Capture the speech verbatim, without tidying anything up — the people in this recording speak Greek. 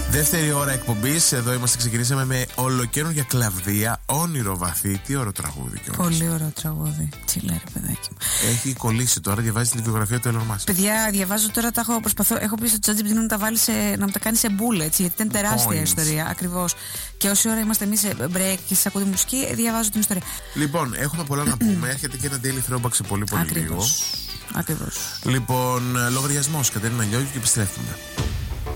Δεύτερη ώρα εκπομπής. Εδώ είμαστε, ξεκινήσαμε με ολοκαίνουργια Κλαβδία. Όνειρο βαθύ. Τι ωραίο τραγούδι κιόλας. Πολύ ωραίο τραγούδι. Τσιλά, ρε παιδάκι μου. Έχει κολλήσει τώρα, διαβάζει τη βιογραφία του Elon Musk. Παιδιά, διαβάζω τώρα, τα έχω, προσπαθώ, έχω πει στο ChatGPT να, τα βάλει σε, να μου τα κάνει σε bullet, έτσι, γιατί ήταν τεράστια Points. ιστορία. Ακριβώς. Και όση ώρα είμαστε εμείς σε break και σα ακούτε μουσική, διαβάζω την ιστορία. Λοιπόν, έχουμε πολλά να πούμε. Έρχεται και ένα daily throwback σε πολύ πολύ λίγο. Ακριβώς. Λοιπόν, λογαριασμός Κατερίνα Λιώγη και επιστρέφουμε.